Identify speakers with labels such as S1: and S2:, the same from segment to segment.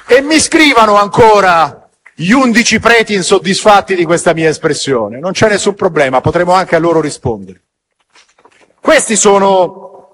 S1: E mi scrivano ancora gli 11 preti insoddisfatti di questa mia espressione. Non c'è nessun problema, potremo anche a loro rispondere. Questi sono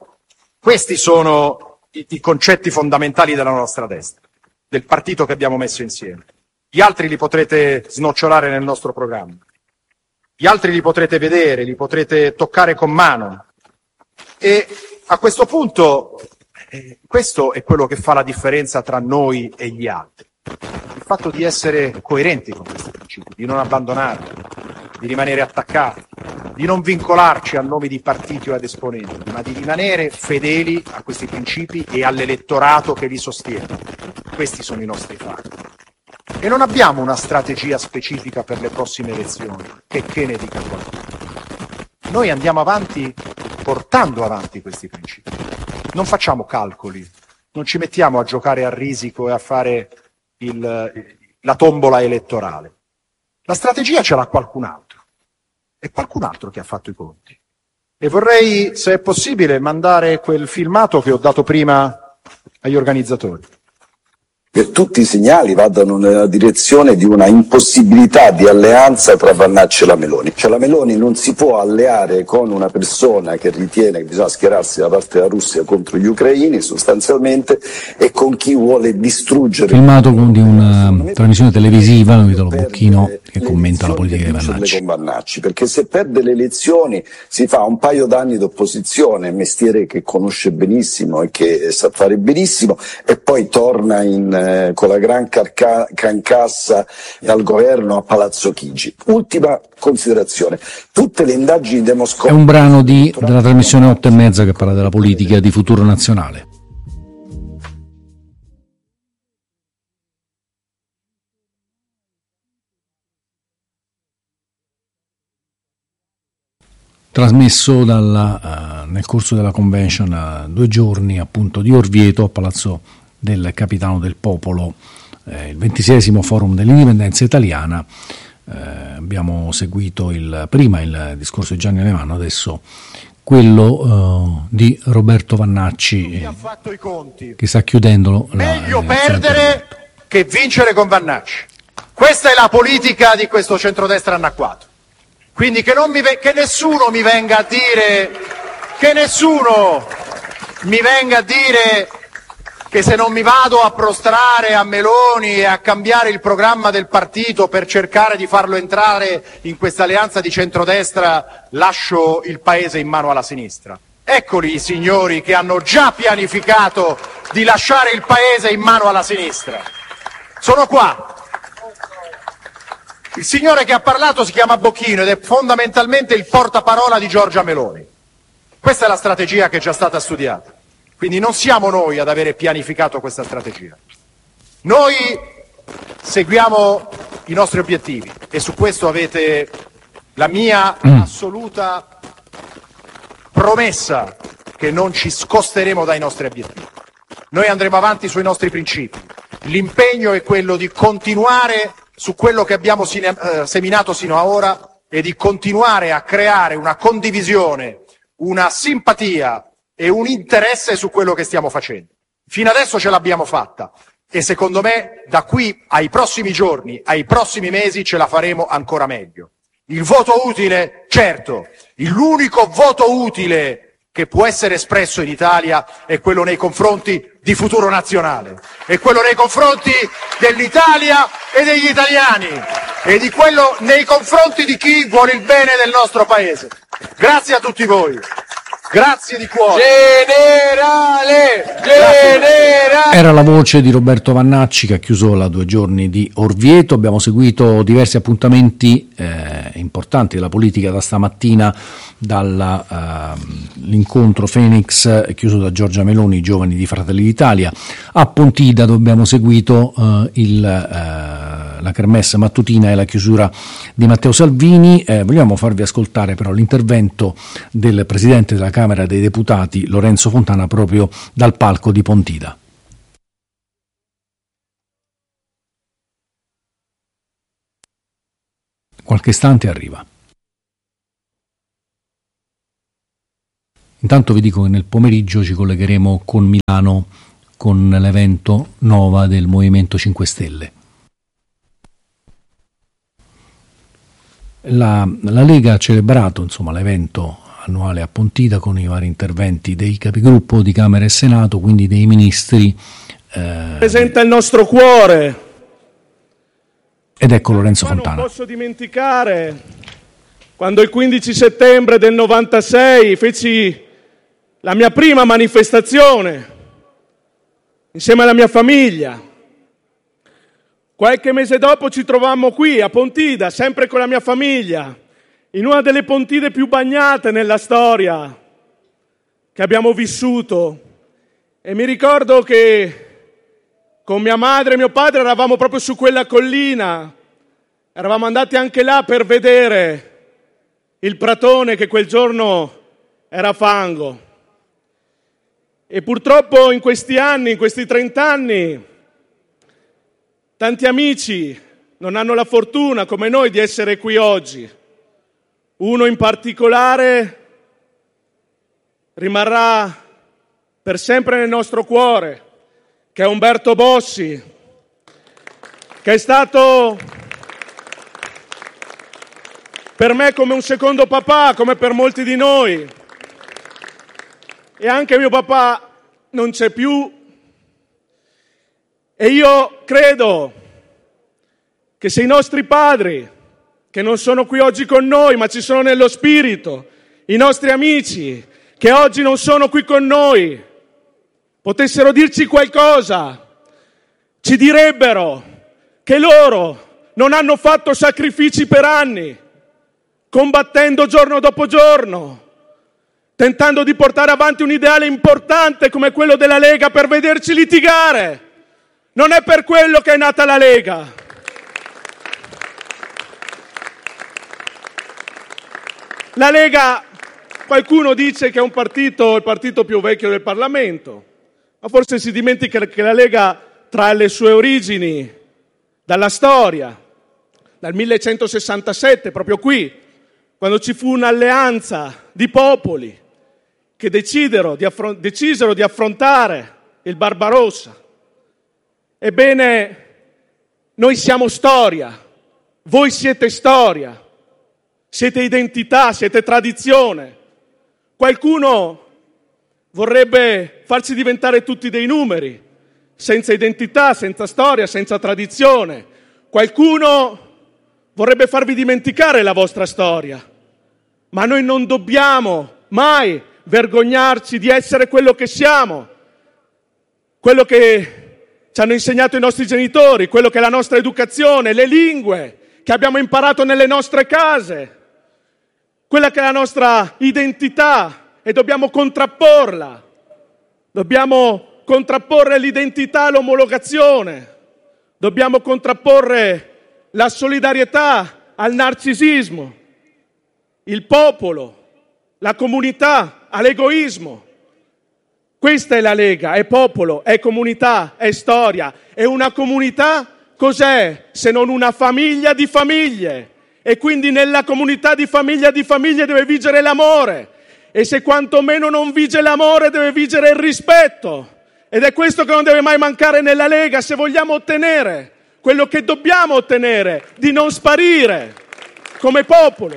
S1: i concetti fondamentali della nostra destra, del partito che abbiamo messo insieme. Gli altri li potrete snocciolare nel nostro programma. Gli altri li potrete vedere, li potrete toccare con mano. E a questo punto, questo è quello che fa la differenza tra noi e gli altri. Il fatto di essere coerenti con questi principi, di non abbandonarli, di rimanere attaccati, di non vincolarci a nomi di partiti o ad esponenti, ma di rimanere fedeli a questi principi e all'elettorato che li sostiene. Questi sono i nostri fatti. E non abbiamo una strategia specifica per le prossime elezioni, che ne dica qualcuno. Noi andiamo avanti portando avanti questi principi. Non facciamo calcoli, non ci mettiamo a giocare a risico e a fare la tombola elettorale. La strategia ce l'ha qualcun altro. È qualcun altro che ha fatto i conti. E vorrei, se è possibile, mandare quel filmato che ho dato prima agli organizzatori.
S2: Che tutti i segnali vadano nella direzione di una impossibilità di alleanza tra Vannacci e la Meloni. Cioè la Meloni non si può alleare con una persona che ritiene che bisogna schierarsi da parte della Russia contro gli ucraini sostanzialmente e con chi vuole distruggere.
S3: Filmato di una trasmissione televisiva, Vitalo Bocchino, che commenta la politica di
S2: Vannacci. Perché se perde le elezioni si fa un paio d'anni d'opposizione, mestiere che conosce benissimo e che sa fare benissimo, e poi torna con la gran carcassa al governo a Palazzo Chigi. Ultima considerazione, tutte le indagini demoscopiche...
S3: È un brano della trasmissione 8:30 che parla della politica di Futuro Nazionale. Trasmesso nel corso della convention 2 giorni appunto di Orvieto a Palazzo del Capitano del Popolo, il 26esimo forum dell'indipendenza italiana. Abbiamo seguito prima il discorso di Gianni Alemanno, adesso quello di Roberto Vannacci, che sta chiudendo.
S1: Meglio perdere che vincere con Vannacci. Questa è la politica di questo centrodestra anacquato. Quindi che nessuno mi venga a dire che se non mi vado a prostrare a Meloni e a cambiare il programma del partito per cercare di farlo entrare in questa alleanza di centrodestra, lascio il paese in mano alla sinistra. Eccoli i signori che hanno già pianificato di lasciare il paese in mano alla sinistra. Sono qua. Il signore che ha parlato si chiama Bocchino ed è fondamentalmente il portaparola di Giorgia Meloni. Questa è la strategia che è già stata studiata. Quindi non siamo noi ad avere pianificato questa strategia. Noi seguiamo i nostri obiettivi e su questo avete la mia assoluta promessa che non ci scosteremo dai nostri obiettivi. Noi andremo avanti sui nostri principi. L'impegno è quello di continuare su quello che abbiamo seminato sino ad ora e di continuare a creare una condivisione, una simpatia e un interesse su quello che stiamo facendo. Fino adesso ce l'abbiamo fatta e secondo me da qui ai prossimi giorni, ai prossimi mesi ce la faremo ancora meglio. Il voto utile, certo, l'unico voto utile che può essere espresso in Italia è quello nei confronti di Futuro Nazionale, è quello nei confronti dell'Italia e degli italiani e di quello nei confronti di chi vuole il bene del nostro paese. Grazie a tutti voi. Grazie di cuore. Generale!
S3: Era la voce di Roberto Vannacci che ha chiuso la 2 giorni di Orvieto. Abbiamo seguito diversi appuntamenti importanti della politica da stamattina, dall'incontro Phoenix chiuso da Giorgia Meloni, i giovani di Fratelli d'Italia, a Pontida dove abbiamo seguito la kermesse mattutina e la chiusura di Matteo Salvini. Vogliamo farvi ascoltare però l'intervento del Presidente della Camera dei Deputati Lorenzo Fontana proprio dal palco di Pontida. Qualche istante arriva. Intanto vi dico che nel pomeriggio ci collegheremo con Milano con l'evento Nova del Movimento 5 Stelle. La Lega ha celebrato l'evento annuale a Pontida con i vari interventi dei capigruppo di Camera e Senato, quindi dei ministri.
S4: Presenta il nostro cuore.
S3: Ed ecco Lorenzo Fontana.
S4: Non posso dimenticare quando il 15 settembre del 96 feci la mia prima manifestazione insieme alla mia famiglia. Qualche mese dopo ci trovammo qui a Pontida, sempre con la mia famiglia, in una delle Pontide più bagnate nella storia che abbiamo vissuto. E mi ricordo che con mia madre e mio padre eravamo proprio su quella collina, eravamo andati anche là per vedere il pratone che quel giorno era fango. E purtroppo in questi anni, in questi 30 anni, tanti amici non hanno la fortuna, come noi, di essere qui oggi. Uno in particolare rimarrà per sempre nel nostro cuore, che è Umberto Bossi, che è stato per me come un secondo papà, come per molti di noi. E anche mio papà non c'è più. E io credo che se i nostri padri, che non sono qui oggi con noi, ma ci sono nello spirito, i nostri amici, che oggi non sono qui con noi, potessero dirci qualcosa, ci direbbero che loro non hanno fatto sacrifici per anni, combattendo giorno dopo giorno, tentando di portare avanti un ideale importante come quello della Lega per vederci litigare. Non è per quello che è nata la Lega. La Lega, qualcuno dice che è il partito più vecchio del Parlamento, ma forse si dimentica che la Lega trae le sue origini dalla storia, dal 1167, proprio qui, quando ci fu un'alleanza di popoli che decisero di affrontare il Barbarossa. Ebbene, noi siamo storia, voi siete storia, siete identità, siete tradizione. Qualcuno vorrebbe farci diventare tutti dei numeri, senza identità, senza storia, senza tradizione. Qualcuno vorrebbe farvi dimenticare la vostra storia, ma noi non dobbiamo mai vergognarci di essere quello che siamo, quello che ci hanno insegnato i nostri genitori, quello che è la nostra educazione, le lingue che abbiamo imparato nelle nostre case, quella che è la nostra identità, e dobbiamo contrapporla. Dobbiamo contrapporre l'identità all'omologazione, dobbiamo contrapporre la solidarietà al narcisismo, il popolo, la comunità all'egoismo. Questa è la Lega, è popolo, è comunità, è storia. E una comunità cos'è se non una famiglia di famiglie? E quindi nella comunità di famiglia deve vigere l'amore. E se quantomeno non vige l'amore, deve vigere il rispetto. Ed è questo che non deve mai mancare nella Lega se vogliamo ottenere quello che dobbiamo ottenere, di non sparire come popolo.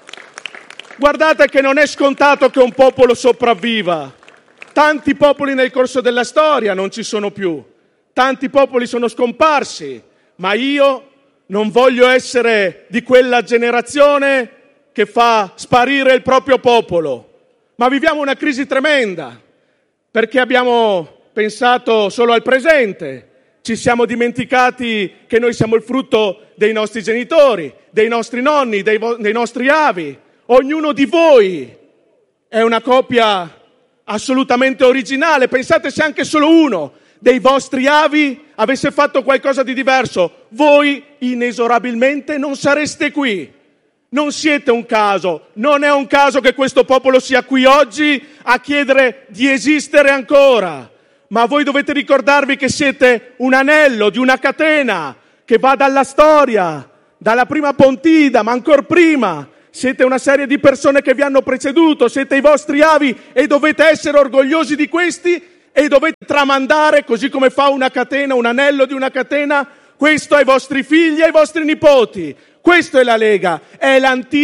S4: Guardate che non è scontato che un popolo sopravviva. Tanti popoli nel corso della storia non ci sono più, tanti popoli sono scomparsi, ma io non voglio essere di quella generazione che fa sparire il proprio popolo. Ma viviamo una crisi tremenda, perché abbiamo pensato solo al presente, ci siamo dimenticati che noi siamo il frutto dei nostri genitori, dei nostri nonni, dei nostri avi. Ognuno di voi è una copia assolutamente originale. Pensate se anche solo uno dei vostri avi avesse fatto qualcosa di diverso, voi inesorabilmente non sareste qui. Non siete un caso, non è un caso che questo popolo sia qui oggi a chiedere di esistere ancora, ma voi dovete ricordarvi che siete un anello di una catena che va dalla storia, dalla prima Pontida, ma ancor prima. Siete una serie di persone che vi hanno preceduto, siete i vostri avi e dovete essere orgogliosi di questi e dovete tramandare, così come fa una catena, un anello di una catena, questo ai vostri figli e ai vostri nipoti. Questo è la Lega, è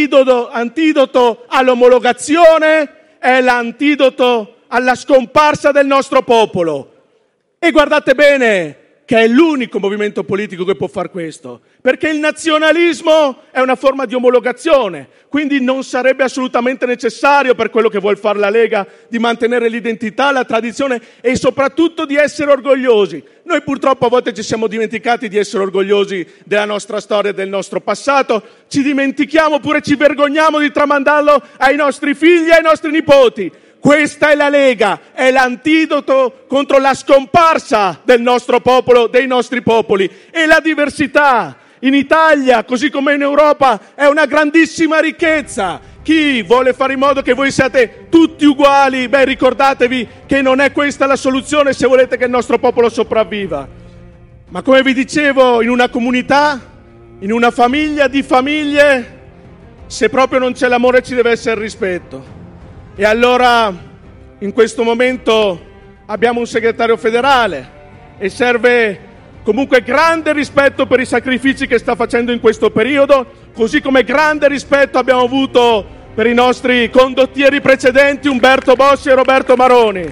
S4: l'antidoto all'omologazione, è l'antidoto alla scomparsa del nostro popolo. E guardate bene che è l'unico movimento politico che può far questo, perché il nazionalismo è una forma di omologazione, quindi non sarebbe assolutamente necessario, per quello che vuol fare la Lega, di mantenere l'identità, la tradizione e soprattutto di essere orgogliosi. Noi purtroppo a volte ci siamo dimenticati di essere orgogliosi della nostra storia e del nostro passato, ci dimentichiamo oppure ci vergogniamo di tramandarlo ai nostri figli e ai nostri nipoti. Questa è la Lega, è l'antidoto contro la scomparsa del nostro popolo, dei nostri popoli. E la diversità in Italia, così come in Europa, è una grandissima ricchezza. Chi vuole fare in modo che voi siate tutti uguali, ricordatevi che non è questa la soluzione se volete che il nostro popolo sopravviva. Ma come vi dicevo, in una comunità, in una famiglia di famiglie, se proprio non c'è l'amore ci deve essere il rispetto. E allora in questo momento abbiamo un segretario federale e serve comunque grande rispetto per i sacrifici che sta facendo in questo periodo, così come grande rispetto abbiamo avuto per i nostri condottieri precedenti Umberto Bossi e Roberto Maroni.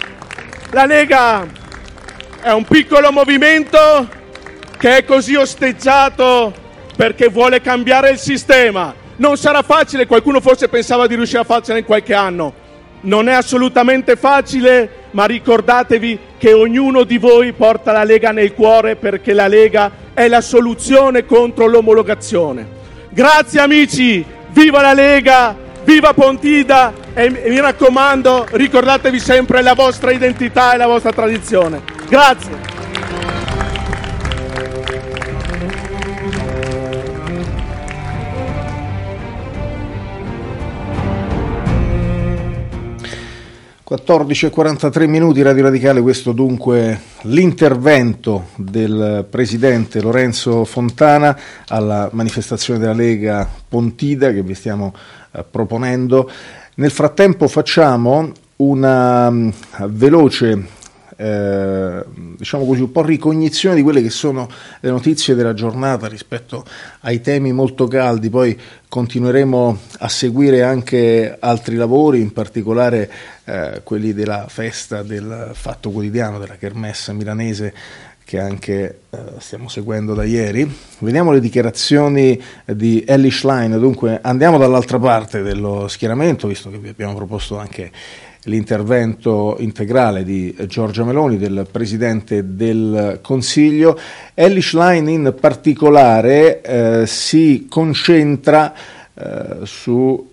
S4: La Lega è un piccolo movimento che è così osteggiato perché vuole cambiare il sistema. Non sarà facile, qualcuno forse pensava di riuscire a farcela in qualche anno. Non è assolutamente facile, ma ricordatevi che ognuno di voi porta la Lega nel cuore, perché la Lega è la soluzione contro l'omologazione. Grazie amici, viva la Lega, viva Pontida e mi raccomando, ricordatevi sempre la vostra identità e la vostra tradizione. Grazie.
S3: 14:43 Radio Radicale, questo dunque l'intervento del presidente Lorenzo Fontana alla manifestazione della Lega Pontida che vi stiamo proponendo. Nel frattempo facciamo una veloce diciamo così, un po' ricognizione di quelle che sono le notizie della giornata rispetto ai temi molto caldi. Poi continueremo a seguire anche altri lavori, in particolare quelli della festa del Fatto Quotidiano, della Kermesse milanese, che anche stiamo seguendo da ieri. Vediamo le dichiarazioni di Elly Schlein. Dunque andiamo dall'altra parte dello schieramento, visto che vi abbiamo proposto anche l'intervento integrale di Giorgia Meloni, del Presidente del Consiglio. Elly Schlein in particolare si concentra su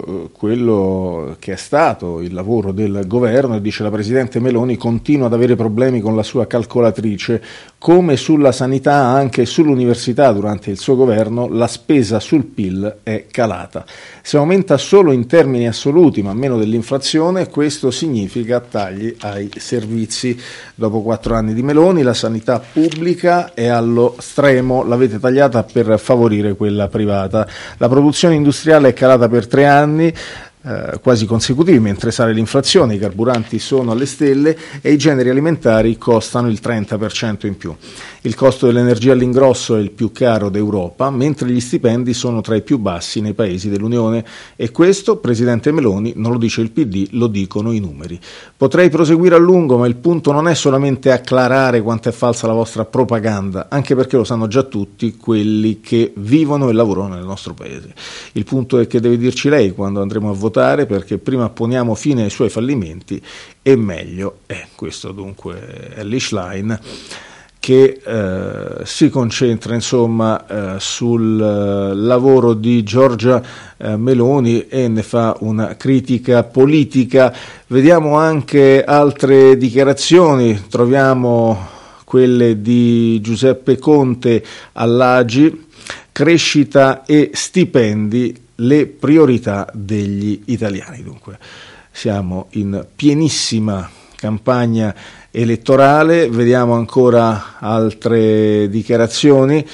S3: quello che è stato il lavoro del governo e dice: la Presidente Meloni continua ad avere problemi con la sua calcolatrice, come sulla sanità anche sull'università durante il suo governo la spesa sul PIL è calata. Se aumenta solo in termini assoluti ma meno dell'inflazione, questo significa tagli ai servizi. Dopo 4 anni di Meloni la sanità pubblica è allo stremo, l'avete tagliata per favorire quella privata. La produzione industriale è calata per 3 anni quasi consecutivi, mentre sale l'inflazione, i carburanti sono alle stelle e i generi alimentari costano il 30% in più. Il costo dell'energia all'ingrosso è il più caro d'Europa, mentre gli stipendi sono tra i più bassi nei paesi dell'Unione, e questo, Presidente Meloni, non lo dice il PD, lo dicono i numeri. Potrei proseguire a lungo, ma il punto non è solamente acclarare quanto è falsa la vostra propaganda, anche perché lo sanno già tutti quelli che vivono e lavorano nel nostro paese. Il punto è che deve dirci lei quando andremo a votare, perché prima poniamo fine ai suoi fallimenti e meglio è. Questo dunque è Elly Schlein, che si concentra insomma sul lavoro di Giorgia Meloni e ne fa una critica politica. Vediamo anche altre dichiarazioni, troviamo quelle di Giuseppe Conte all'Agi: crescita e stipendi, le priorità degli italiani. Dunque siamo in pienissima campagna elettorale. Vediamo ancora altre dichiarazioni,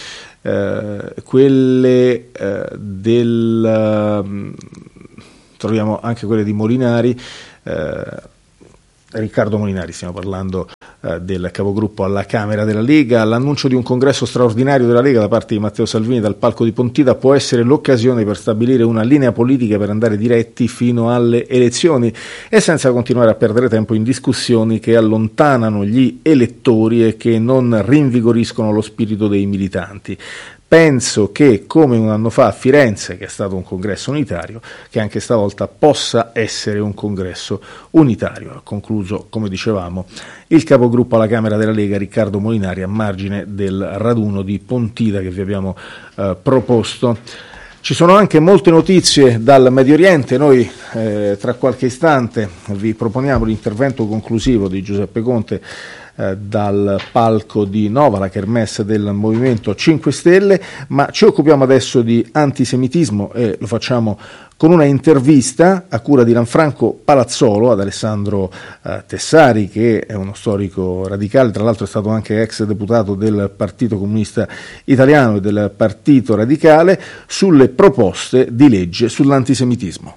S3: quelle troviamo anche quelle di Molinari,
S5: Riccardo Molinari, stiamo parlando del capogruppo alla Camera della Lega. L'annuncio di un congresso straordinario della Lega da parte di Matteo Salvini dal palco di Pontida può essere l'occasione per stabilire una linea politica per andare diretti fino alle elezioni e senza continuare a perdere tempo in discussioni che allontanano gli elettori e che non rinvigoriscono lo spirito dei militanti. Penso che, come un anno fa a Firenze, che è stato un congresso unitario, che anche stavolta possa essere un congresso unitario. Ha concluso, come dicevamo, il capogruppo alla Camera della Lega, Riccardo Molinari, a margine del raduno di Pontida che vi abbiamo proposto. Ci sono anche molte notizie dal Medio Oriente. Noi tra qualche istante vi proponiamo l'intervento conclusivo di Giuseppe Conte dal palco di Nova, la kermesse del Movimento 5 Stelle, ma ci occupiamo adesso di antisemitismo e lo facciamo con una intervista a cura di Lanfranco Palazzolo ad Alessandro Tessari, che è uno storico radicale, tra l'altro è stato anche ex deputato del Partito Comunista Italiano e del Partito Radicale, sulle proposte di legge sull'antisemitismo.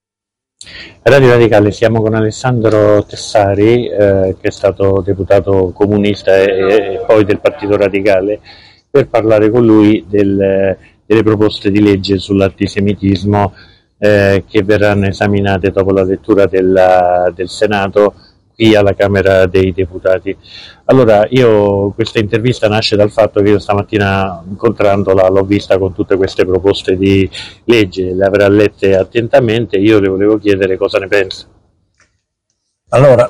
S6: Radio Radicale, siamo con Alessandro Tessari, che è stato deputato comunista e poi del Partito Radicale, per parlare con lui delle proposte di legge sull'antisemitismo che verranno esaminate dopo la lettura del Senato qui alla Camera dei Deputati. Allora, questa intervista nasce dal fatto che io stamattina, incontrandola, l'ho vista con tutte queste proposte di legge, le avrà lette attentamente. Io le volevo chiedere cosa ne pensa.
S7: Allora,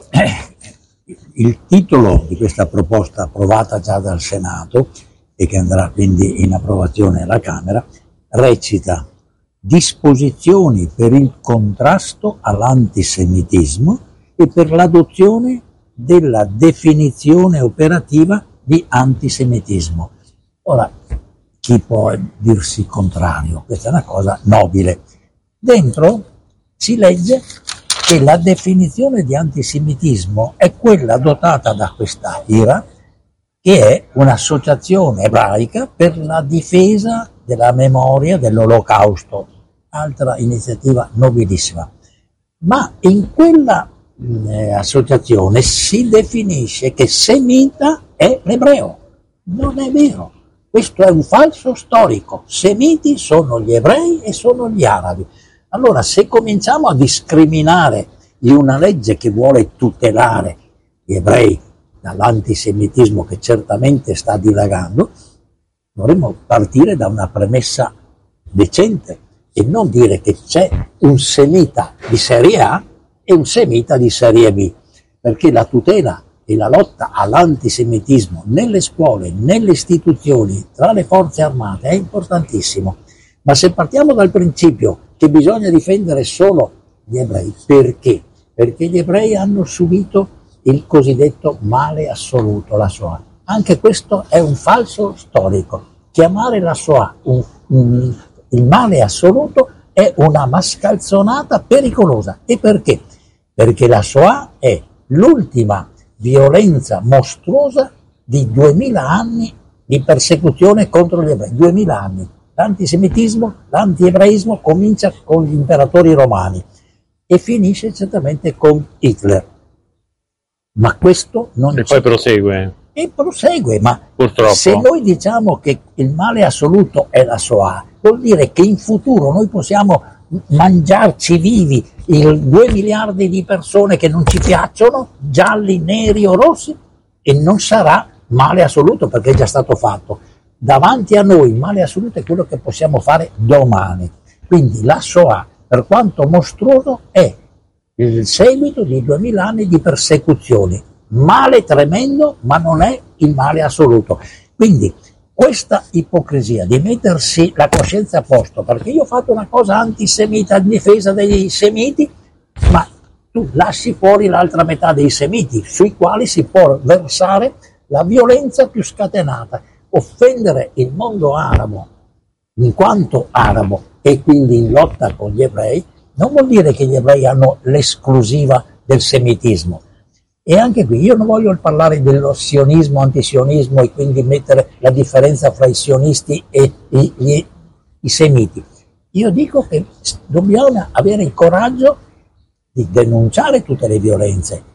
S7: il titolo di questa proposta, approvata già dal Senato e che andrà quindi in approvazione alla Camera, recita: disposizioni per il contrasto all'antisemitismo e per l'adozione della definizione operativa di antisemitismo. Ora, chi può dirsi contrario? Questa è una cosa nobile. Dentro si legge che la definizione di antisemitismo è quella adottata da questa IRA, che è un'associazione ebraica per la difesa della memoria dell'Olocausto, altra iniziativa nobilissima. Ma in quella associazione si definisce che semita è l'ebreo. Non è vero, questo è un falso storico. Semiti sono gli ebrei e sono gli arabi. Allora, se cominciamo a discriminare in una legge che vuole tutelare gli ebrei dall'antisemitismo, che certamente sta dilagando, dovremmo partire da una premessa decente e non dire che c'è un semita di serie A e un semita di serie B, perché la tutela e la lotta all'antisemitismo nelle scuole, nelle istituzioni, tra le forze armate è importantissimo. Ma se partiamo dal principio che bisogna difendere solo gli ebrei, perché? Perché gli ebrei hanno subito il cosiddetto male assoluto, la Shoah. Anche questo è un falso storico. Chiamare la Shoah il male assoluto è una mascalzonata pericolosa. E perché? Perché la Shoah è l'ultima violenza mostruosa di 2000 anni di persecuzione contro gli ebrei. 2000 anni. L'antisemitismo, l'antiebraismo comincia con gli imperatori romani e finisce certamente con Hitler. Ma questo non
S6: e poi prosegue.
S7: E prosegue, ma
S6: purtroppo,
S7: se noi diciamo che il male assoluto è la Shoah, vuol dire che in futuro noi possiamo mangiarci vivi 2 miliardi di persone che non ci piacciono, gialli, neri o rossi, e non sarà male assoluto perché è già stato fatto. Davanti a noi il male assoluto è quello che possiamo fare domani. Quindi la Shoah, per quanto mostruoso, è il seguito di 2000 anni di persecuzioni. Male tremendo, ma non è il male assoluto. Quindi questa ipocrisia di mettersi la coscienza a posto, perché io ho fatto una cosa antisemita in difesa dei semiti, ma tu lasci fuori l'altra metà dei semiti, sui quali si può versare la violenza più scatenata. Offendere il mondo arabo in quanto arabo e quindi in lotta con gli ebrei non vuol dire che gli ebrei hanno l'esclusiva del semitismo. E anche qui io non voglio parlare dello sionismo, antisionismo e quindi mettere la differenza fra i sionisti e i semiti. Io dico che dobbiamo avere il coraggio di denunciare tutte le violenze,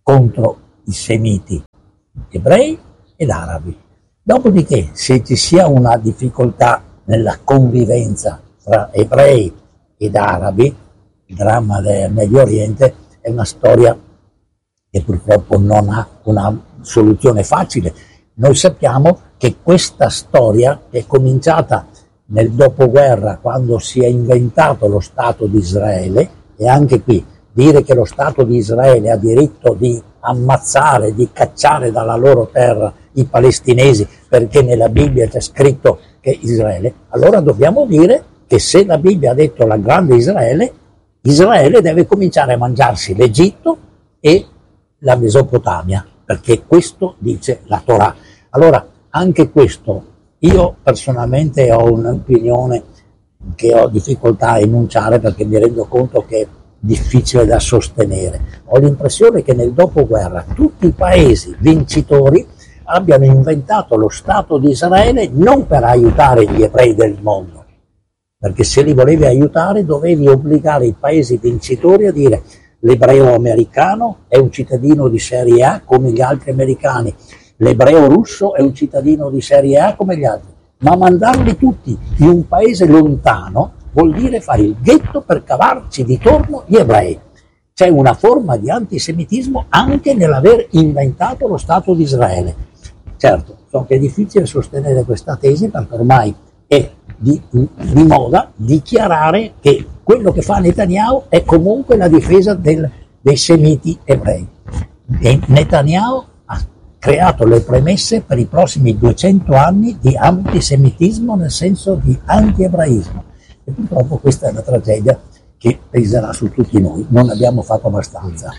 S7: contro i semiti ebrei ed arabi. Dopodiché, se ci sia una difficoltà nella convivenza tra ebrei ed arabi, il dramma del Medio Oriente è una storia che purtroppo non ha una soluzione facile. Noi sappiamo che questa storia è cominciata nel dopoguerra, quando si è inventato lo Stato di Israele, e anche qui dire che lo Stato di Israele ha diritto di ammazzare, di cacciare dalla loro terra i palestinesi perché nella Bibbia c'è scritto che Israele, allora dobbiamo dire che se la Bibbia ha detto la grande Israele, Israele deve cominciare a mangiarsi l'Egitto e la Mesopotamia, perché questo dice la Torah. Allora, anche questo, io personalmente ho un'opinione che ho difficoltà a enunciare perché mi rendo conto che è difficile da sostenere. Ho l'impressione che nel dopoguerra tutti i paesi vincitori abbiano inventato lo Stato di Israele non per aiutare gli ebrei del mondo, perché se li volevi aiutare dovevi obbligare i paesi vincitori a dire l'ebreo americano è un cittadino di serie A come gli altri americani, l'ebreo russo è un cittadino di serie A come gli altri, ma mandarli tutti in un paese lontano vuol dire fare il ghetto per cavarci di torno gli ebrei. C'è una forma di antisemitismo anche nell'aver inventato lo Stato di Israele. Certo, so che è difficile sostenere questa tesi perché ormai è di moda dichiarare che quello che fa Netanyahu è comunque la difesa dei semiti ebrei. E Netanyahu ha creato le premesse per i prossimi 200 anni di antisemitismo nel senso di anti-ebraismo. E purtroppo questa è una tragedia che peserà su tutti noi, non abbiamo fatto abbastanza.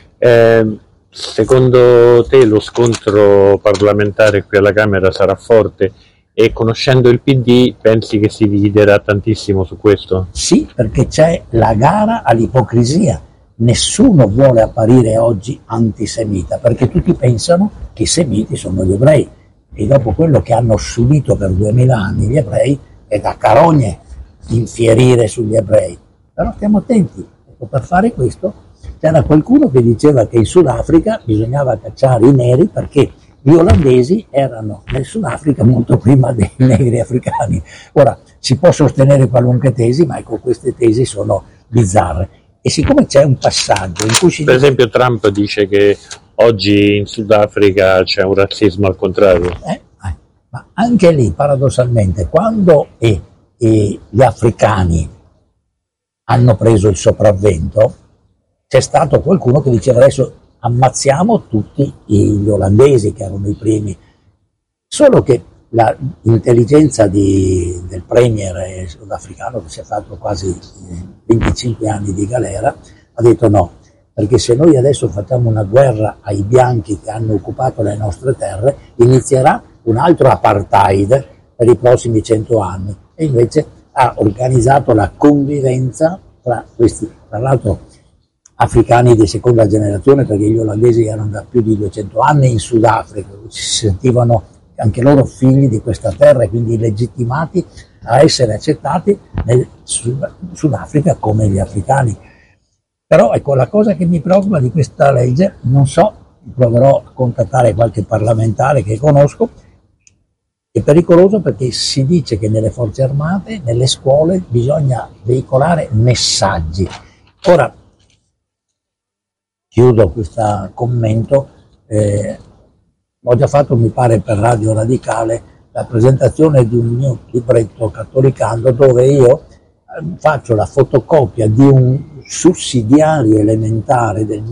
S6: Secondo te lo scontro parlamentare qui alla Camera sarà forte e conoscendo il PD pensi che si dividerà tantissimo su questo?
S7: Sì, perché c'è la gara all'ipocrisia. Nessuno vuole apparire oggi antisemita perché tutti pensano che i semiti sono gli ebrei e dopo quello che hanno subito per 2000 anni gli ebrei è da carogne infierire sugli ebrei. Però stiamo attenti, ecco, per fare questo c'era qualcuno che diceva che in Sudafrica bisognava cacciare i neri perché gli olandesi erano nel Sudafrica molto prima dei negri africani. Ora, si può sostenere qualunque tesi, ma ecco, queste tesi sono bizzarre. E siccome c'è un passaggio in cui si
S6: per esempio Trump dice che oggi in Sudafrica c'è un razzismo al contrario.
S7: Ma anche lì, paradossalmente, quando gli africani hanno preso il sopravvento, c'è stato qualcuno che diceva adesso ammazziamo tutti gli olandesi che erano i primi, solo che l'intelligenza del premier sudafricano che si è fatto quasi 25 anni di galera ha detto no, perché se noi adesso facciamo una guerra ai bianchi che hanno occupato le nostre terre inizierà un altro apartheid per i prossimi 100 anni e invece ha organizzato la convivenza tra questi, tra l'altro africani di seconda generazione, perché gli olandesi erano da più di 200 anni in Sudafrica, si sentivano anche loro figli di questa terra e quindi legittimati a essere accettati nel Sudafrica come gli africani. Però ecco, la cosa che mi preoccupa di questa legge, non so, proverò a contattare qualche parlamentare che conosco, è pericoloso perché si dice che nelle forze armate, nelle scuole bisogna veicolare messaggi. Ora, chiudo questo commento, ho già fatto mi pare per Radio Radicale la presentazione di un mio libretto cattolicando dove io faccio la fotocopia di un sussidiario elementare del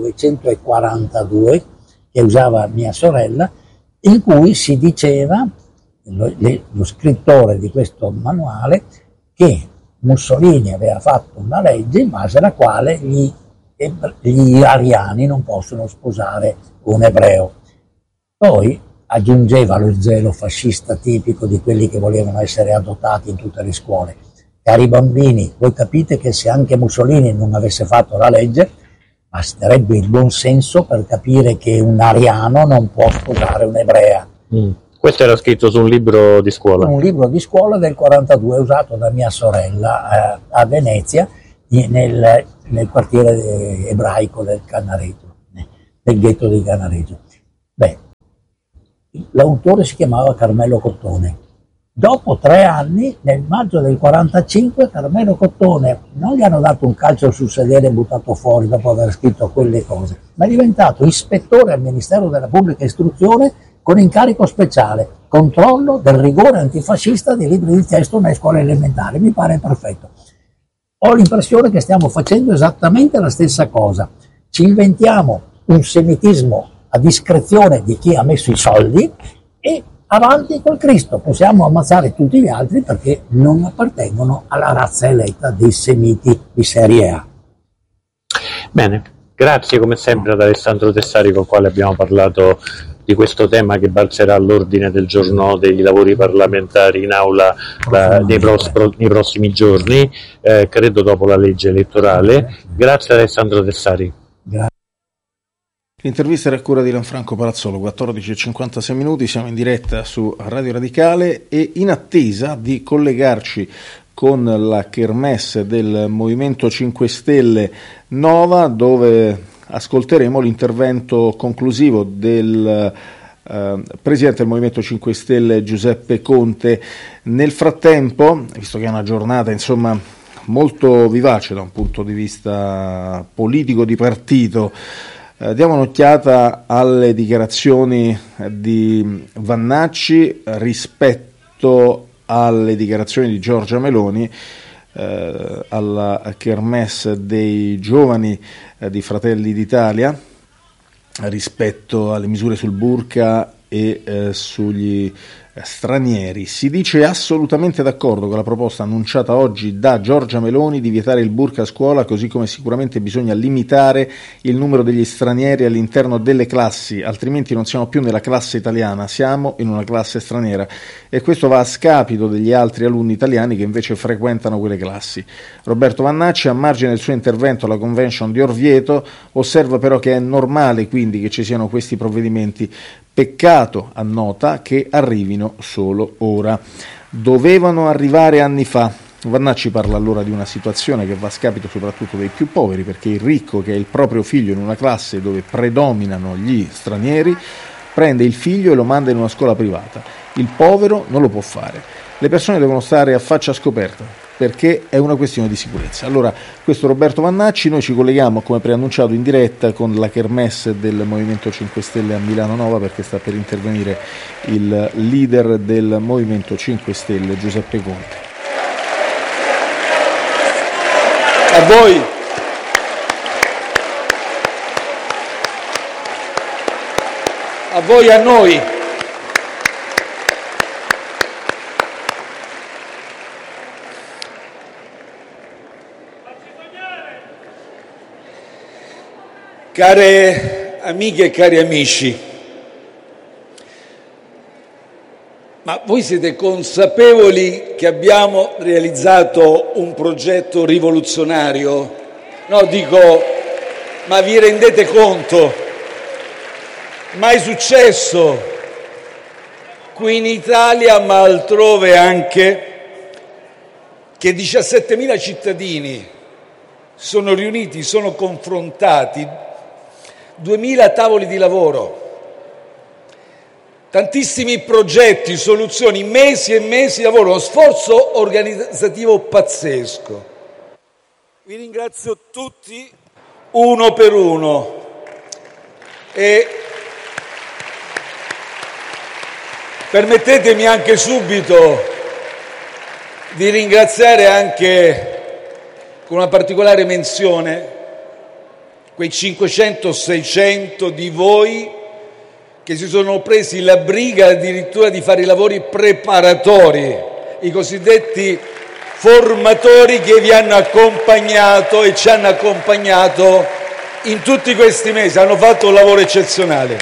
S7: 1942 che usava mia sorella, in cui si diceva, lo scrittore di questo manuale, che Mussolini aveva fatto una legge in base alla quale gli ariani non possono sposare un ebreo. Poi aggiungeva lo zelo fascista tipico di quelli che volevano essere adottati in tutte le scuole. Cari bambini, voi capite che se anche Mussolini non avesse fatto la legge, basterebbe il buon senso per capire che un ariano non può sposare un'ebrea.
S6: Questo era scritto su un libro di scuola?
S7: Un libro di scuola del 42 usato da mia sorella a Venezia nel quartiere ebraico del Cannareto. del ghetto di Canareggio. Beh, l'autore si chiamava Carmelo Cottone. Dopo 3 anni, nel maggio del 45, Carmelo Cottone non gli hanno dato un calcio sul sedere e buttato fuori dopo aver scritto quelle cose, ma è diventato ispettore al Ministero della Pubblica Istruzione con incarico speciale, controllo del rigore antifascista dei libri di testo nelle scuole elementari. Mi pare perfetto. Ho l'impressione che stiamo facendo esattamente la stessa cosa. Ci inventiamo un semitismo a discrezione di chi ha messo i soldi e avanti col Cristo, possiamo ammazzare tutti gli altri perché non appartengono alla razza eletta dei semiti di serie A.
S6: Bene, grazie come sempre ad Alessandro Tessari, con il quale abbiamo parlato di questo tema che balzerà all'ordine del giorno dei lavori parlamentari in aula nei prossimi giorni, credo dopo la legge elettorale. Grazie ad Alessandro Tessari.
S5: L'intervista era a cura di Lanfranco Palazzolo, 14:56 minuti, siamo in diretta su Radio Radicale e in attesa di collegarci con la kermesse del Movimento 5 Stelle Nova, dove ascolteremo l'intervento conclusivo del Presidente del Movimento 5 Stelle Giuseppe Conte. Nel frattempo, visto che è una giornata molto vivace da un punto di vista politico di partito, diamo un'occhiata alle dichiarazioni di Vannacci rispetto alle dichiarazioni di Giorgia Meloni alla kermesse dei giovani di Fratelli d'Italia rispetto alle misure sul burqa e sugli stranieri. Si dice assolutamente d'accordo con la proposta annunciata oggi da Giorgia Meloni di vietare il burqa a scuola, così come sicuramente bisogna limitare il numero degli stranieri all'interno delle classi, altrimenti non siamo più nella classe italiana, siamo in una classe straniera, e questo va a scapito degli altri alunni italiani che invece frequentano quelle classi. Roberto Vannacci, a margine del suo intervento alla convention di Orvieto, osserva però che è normale quindi che ci siano questi provvedimenti. Peccato, annota, che arrivino solo ora. Dovevano arrivare anni fa. Vannacci parla allora di una situazione che va a scapito soprattutto dei più poveri, perché il ricco che ha il proprio figlio in una classe dove predominano gli stranieri prende il figlio e lo manda in una scuola privata. Il povero non lo può fare. Le persone devono stare a faccia scoperta, perché è una questione di sicurezza. Allora, questo Roberto Vannacci, noi ci colleghiamo, come preannunciato, in diretta con la kermesse del Movimento 5 Stelle a Milano Nova, perché sta per intervenire il leader del Movimento 5 Stelle, Giuseppe Conte.
S8: A voi. A voi e a noi. Care amiche e cari amici, ma voi siete consapevoli che abbiamo realizzato un progetto rivoluzionario? No, dico, ma vi rendete conto? Mai successo qui in Italia, ma altrove anche, che 17.000 cittadini sono riuniti, sono confrontati, 2.000 tavoli di lavoro, tantissimi progetti, soluzioni, mesi e mesi di lavoro, uno sforzo organizzativo pazzesco. Vi ringrazio tutti uno per uno e permettetemi anche subito di ringraziare anche con una particolare menzione quei 500-600 di voi che si sono presi la briga addirittura di fare i lavori preparatori, i cosiddetti formatori che vi hanno accompagnato e ci hanno accompagnato in tutti questi mesi, hanno fatto un lavoro eccezionale.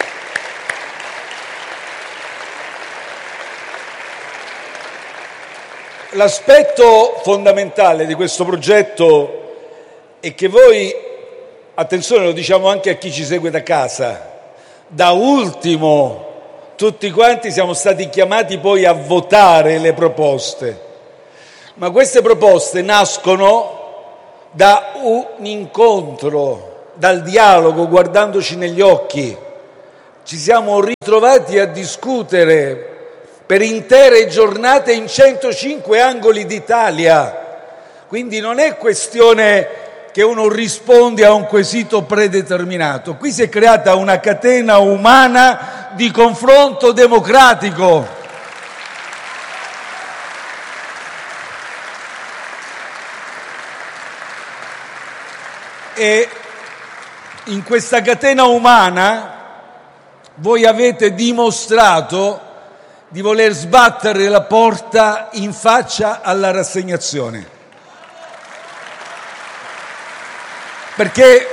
S8: L'aspetto fondamentale di questo progetto è che voi, attenzione, lo diciamo anche a chi ci segue da casa, da ultimo tutti quanti siamo stati chiamati poi a votare le proposte, ma queste proposte nascono da un incontro dal dialogo, guardandoci negli occhi. Ci siamo ritrovati a discutere per intere giornate in 105 angoli d'Italia. Quindi non è questione che uno risponde a un quesito predeterminato. Qui si è creata una catena umana di confronto democratico. E in questa catena umana voi avete dimostrato di voler sbattere la porta in faccia alla rassegnazione. Perché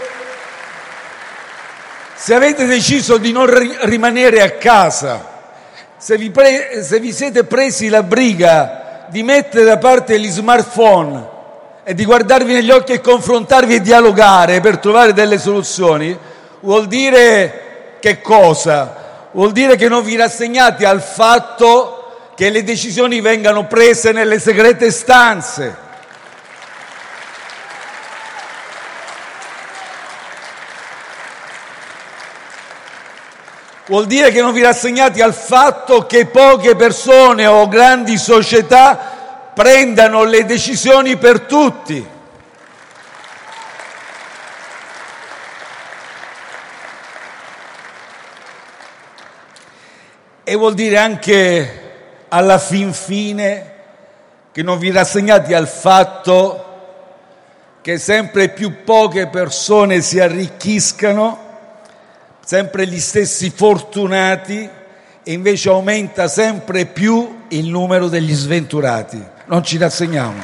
S8: se avete deciso di non rimanere a casa, se vi siete presi la briga di mettere da parte gli smartphone e di guardarvi negli occhi e confrontarvi e dialogare per trovare delle soluzioni, vuol dire che cosa? Vuol dire che non vi rassegnate al fatto che le decisioni vengano prese nelle segrete stanze. Vuol dire che non vi rassegnate al fatto che poche persone o grandi società prendano le decisioni per tutti. E vuol dire anche, alla fin fine, che non vi rassegnate al fatto che sempre più poche persone si arricchiscano, sempre gli stessi fortunati, e invece aumenta sempre più il numero degli sventurati. Non ci rassegniamo.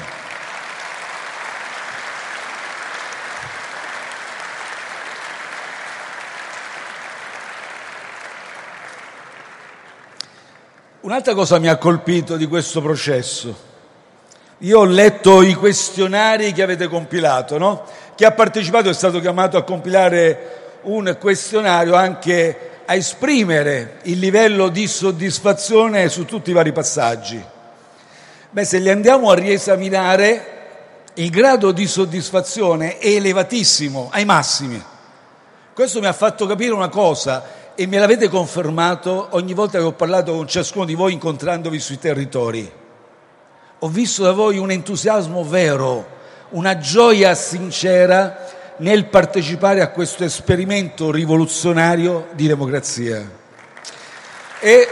S8: Un'altra cosa mi ha colpito di questo processo. Io ho letto i questionari che avete compilato, no? Chi ha partecipato è stato chiamato a compilare un questionario anche a esprimere il livello di soddisfazione su tutti i vari passaggi. Se li andiamo a riesaminare, il grado di soddisfazione è elevatissimo, ai massimi. Questo mi ha fatto capire una cosa, e me l'avete confermato ogni volta che ho parlato con ciascuno di voi incontrandovi sui territori. Ho visto da voi un entusiasmo vero, una gioia sincera nel partecipare a questo esperimento rivoluzionario di democrazia. E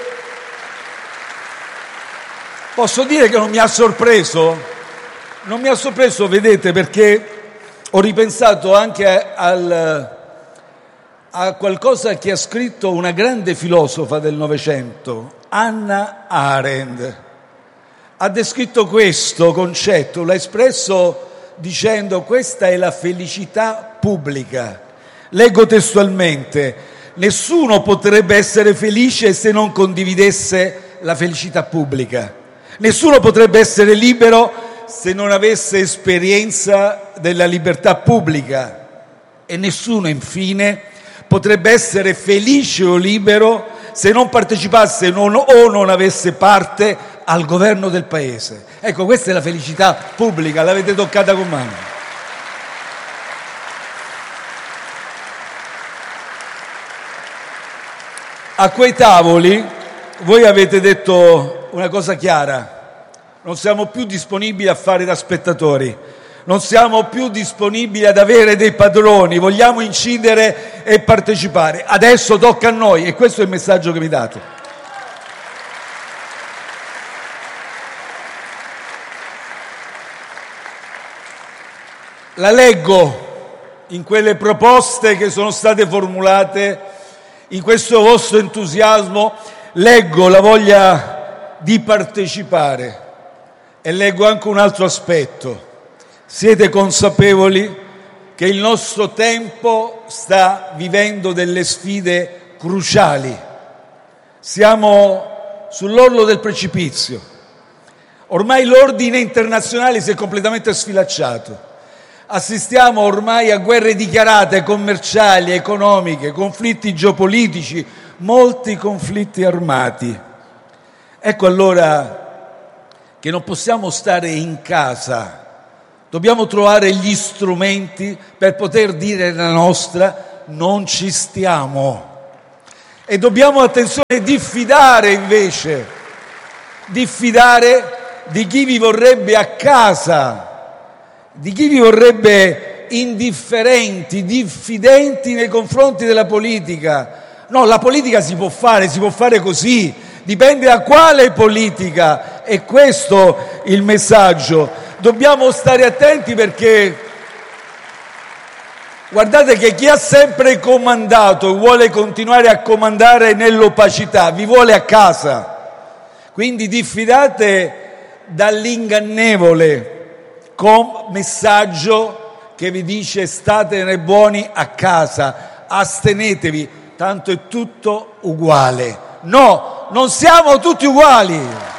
S8: posso dire che non mi ha sorpreso? Non mi ha sorpreso, vedete, perché ho ripensato anche a qualcosa che ha scritto una grande filosofa del Novecento, Hannah Arendt. Ha descritto questo concetto, l'ha espresso dicendo: questa è la felicità pubblica. Leggo testualmente: nessuno potrebbe essere felice se non condividesse la felicità pubblica. Nessuno potrebbe essere libero se non avesse esperienza della libertà pubblica. E nessuno, infine, potrebbe essere felice o libero se non partecipasse o non avesse parte al governo del paese. Ecco, questa è la felicità pubblica, l'avete toccata con mano. A quei tavoli voi avete detto una cosa chiara: non siamo più disponibili a fare da spettatori, non siamo più disponibili ad avere dei padroni, vogliamo incidere e partecipare. Adesso tocca a noi, e questo è il messaggio che mi date. La leggo in quelle proposte che sono state formulate, in questo vostro entusiasmo, leggo la voglia di partecipare e leggo anche un altro aspetto. Siete consapevoli che il nostro tempo sta vivendo delle sfide cruciali. Siamo sull'orlo del precipizio. Ormai l'ordine internazionale si è completamente sfilacciato. Assistiamo ormai a guerre dichiarate, commerciali, economiche, conflitti geopolitici, molti conflitti armati. Ecco allora che non possiamo stare in casa dobbiamo trovare gli strumenti per poter dire la nostra, non ci stiamo. E dobbiamo, attenzione, diffidare invece, diffidare di chi vi vorrebbe a casa, di chi vi vorrebbe indifferenti, diffidenti nei confronti della politica. No, la politica si può fare così, dipende da quale politica, è questo il messaggio. Dobbiamo stare attenti perché guardate che chi ha sempre comandato e vuole continuare a comandare nell'opacità vi vuole a casa, quindi diffidate dall'ingannevole messaggio che vi dice statene buoni a casa, astenetevi, tanto è tutto uguale. No, non siamo tutti uguali.